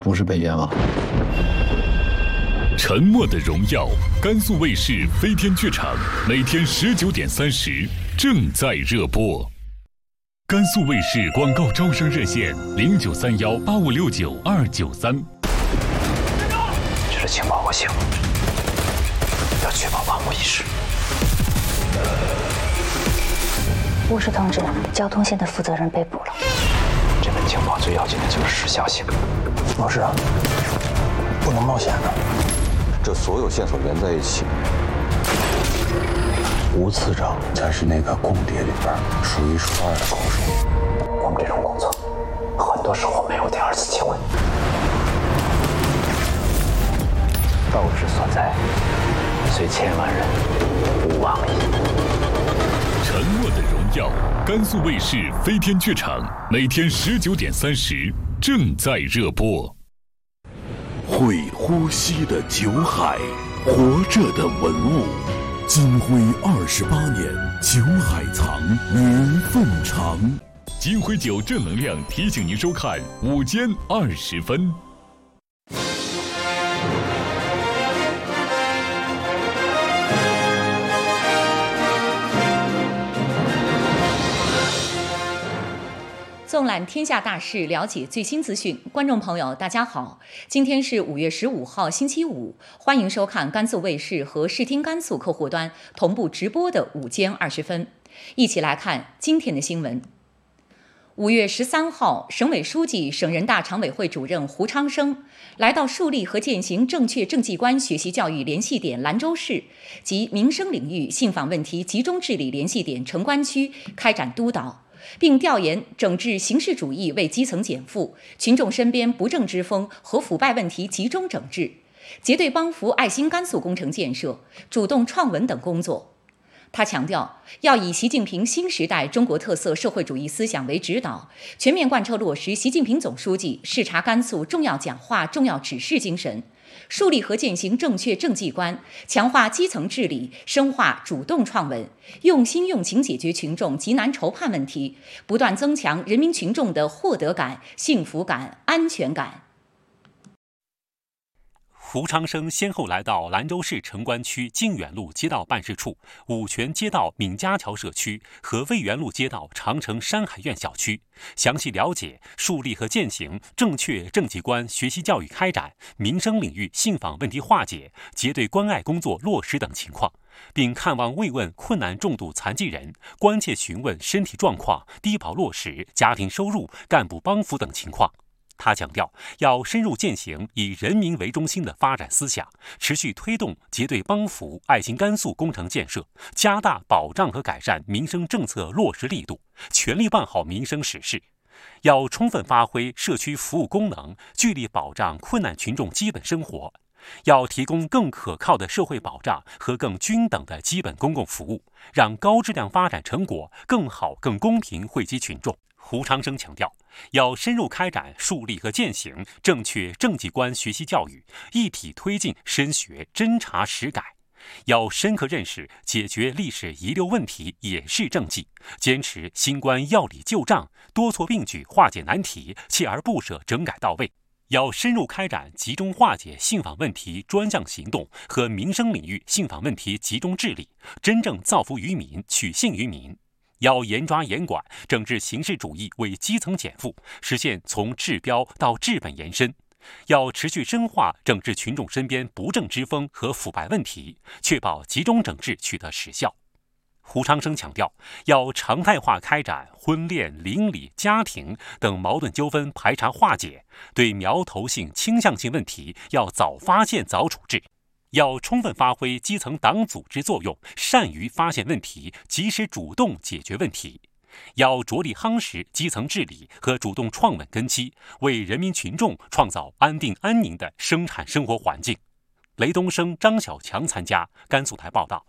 不是被冤枉。 沉默的荣耀，甘肃卫视飞天剧场每天19:30正在热播。甘肃卫视广告招生热线09318569-293。 这是情报和信物，要确保万无一失。 务实通知，交通线的负责人被捕了。 这份情报最要紧的就是时效性。 老师，不能冒险的。 这所有线索连在一起， 吴次长才是那个共谍里边数一数二的高手。 我们这种工作，很多时候没有第二次机会。道之所在，虽千万人，吾往矣。 沉默的荣耀，甘肃卫视飞天剧场每天19:30正在热播。 会呼吸的酒海，活着的文物。金辉28年，酒海藏，年份长。 金辉酒正能量提醒您收看午间20分。 纵览天下大事，了解最新资讯。观众朋友，大家好，今天是5月15号，星期五，欢迎收看甘肃卫视和视听甘肃客户端同步直播的午间20分。一起来看今天的新闻。5月13号，省委书记、省人大常委会主任胡昌生来到树立和践行正确政绩观学习教育联系点兰州市及民生领域信访问题集中治理联系点城关区开展督导，并调研整治形式主义为基层减负，群众身边不正之风和腐败问题集中整治，结对帮扶爱心甘肃工程建设，主动创稳等工作。他强调，要以习近平新时代中国特色社会主义思想为指导，全面贯彻落实习近平总书记视察甘肃重要讲话、重要指示精神，树立和践行正确政绩观，强化基层治理，深化主动创稳，用心用情解决群众急难愁盼问题，不断增强人民群众的获得感、幸福感、安全感。 胡昌生先后来到兰州市城关区靖远路街道办事处、武泉街道闵家桥社区和渭源路街道长城山海苑小区，详细了解树立和践行正确政绩观学习教育开展、民生领域信访问题化解、结对关爱工作落实等情况，并看望慰问困难重度残疾人，关切询问身体状况、低保落实、家庭收入、干部帮扶等情况。他强调，要深入践行以人民为中心的发展思想，持续推动结对帮扶爱心甘肃工程建设，加大保障和改善民生政策落实力度，全力办好民生实事。要充分发挥社区服务功能，聚力保障困难群众基本生活。要提供更可靠的社会保障和更均等的基本公共服务，让高质量发展成果更好、更公平惠及群众。胡昌生强调，要深入开展树立和践行正确政绩观学习教育，一体推进深学侦查实改。要深刻认识解决历史遗留问题也是政绩，坚持新观要理旧账，多措并举化解难题，锲而不舍整改到位。要深入开展集中化解信访问题专项行动和民生领域信访问题集中治理，真正造福于民、取信于民。要严抓严管，整治形式主义为基层减负，实现从治标到治本延伸。要持续深化整治群众身边不正之风和腐败问题，确保集中整治取得实效。胡昌生强调，要常态化开展婚恋、邻里、家庭等矛盾纠纷排查化解，对苗头性、倾向性问题要早发现、早处置。要充分发挥基层党组织作用，善于发现问题，及时主动解决问题。要着力夯实基层治理和主动创稳根基，为人民群众创造安定安宁的生产生活环境。雷东升、张小强参加。甘肃台报道。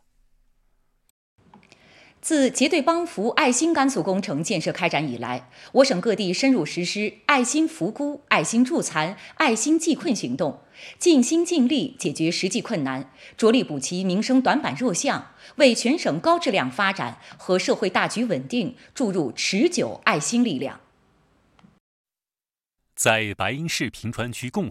自结对帮扶爱心甘肃工程建设开展以来，我省各地深入实施爱心扶孤、爱心助残、爱心济困行动，尽心尽力解决实际困难，着力补齐民生短板弱项，为全省高质量发展和社会大局稳定注入持久爱心力量。 在白银市平川区共